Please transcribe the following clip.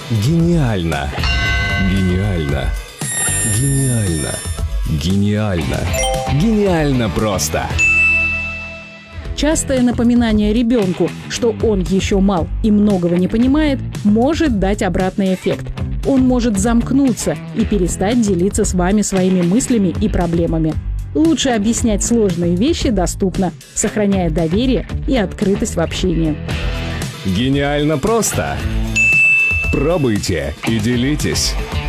Гениально! Гениально! Гениально! Гениально! Гениально просто! Частое напоминание ребенку, что он еще мал и многого не понимает, может дать обратный эффект. Он может замкнуться и перестать делиться с вами своими мыслями и проблемами. Лучше объяснять сложные вещи доступно, сохраняя доверие и открытость в общении. Гениально просто! Пробуйте и делитесь!